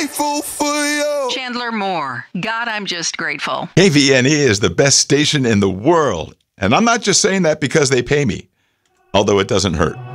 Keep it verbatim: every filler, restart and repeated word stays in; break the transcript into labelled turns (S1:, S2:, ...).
S1: grateful for you.
S2: Chandler Moore. God, I'm just grateful.
S3: K V N E is the best station in the world. And I'm not just saying that because they pay me, although it doesn't hurt.